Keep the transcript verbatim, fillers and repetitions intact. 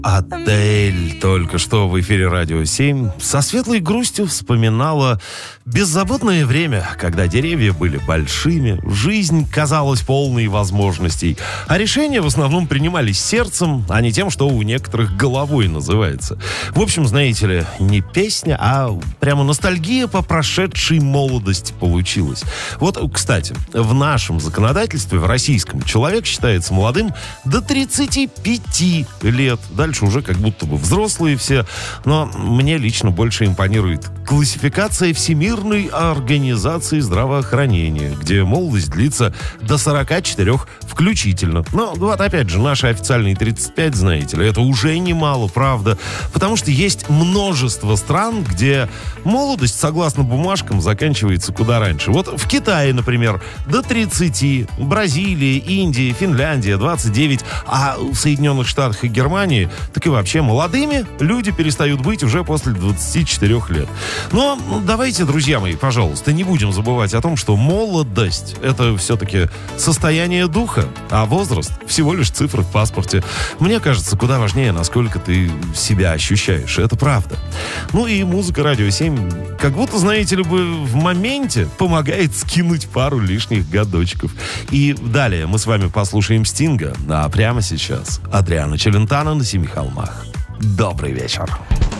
Адель только что в эфире Радио семь со светлой грустью вспоминала беззаботное время, когда деревья были большими, жизнь казалась полной возможностей, а решения в основном принимались сердцем, а не тем, что у некоторых головой называется. В общем, знаете ли, не песня, а прямо ностальгия по прошедшей молодости получилась. Вот, кстати, в нашем законодательстве, в российском, человек считается молодым до тридцати пяти лет. Дальше уже как будто бы взрослые все. Но мне лично больше импонирует классификация Всемирной организации здравоохранения, где молодость длится до сорока четырёх включительно. Но вот опять же, наши официальные тридцать пять, знаете ли, это уже немало, правда. Потому что есть множество стран, где молодость, согласно бумажкам, заканчивается куда раньше. Вот в Китае, например, до тридцати, Бразилии, Индии, Финляндия двадцать девять, а в Соединенных Штатах и Германии так и вообще молодыми люди перестают быть уже после двадцати четырёх лет. Но давайте, друзья мои, пожалуйста, не будем забывать о том, что молодость — это все-таки состояние духа, а возраст — всего лишь цифры в паспорте. Мне кажется, куда важнее, насколько ты себя ощущаешь. Это правда. Ну и музыка Радио семь, как будто, знаете ли, бы в моменте помогает скинуть пару лишних годочков. И далее мы с вами послушаем Стинга, а прямо сейчас Адриано Челентано на Семи холмах. Добрый вечер.